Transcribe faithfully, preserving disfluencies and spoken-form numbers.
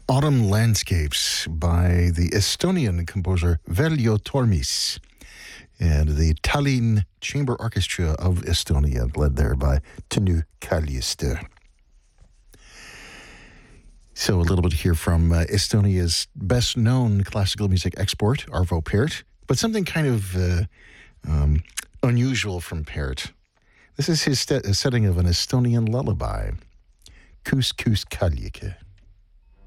Autumn Landscapes by the Estonian composer Veljo Tormis and the Tallinn Chamber Orchestra of Estonia, led there by Tõnu Kaljuste. So a little bit here from uh, Estonia's best-known classical music export, Arvo Pärt, but something kind of uh, um, unusual from Pärt. This is his st- setting of an Estonian lullaby, Kuus Kuus Kaljike.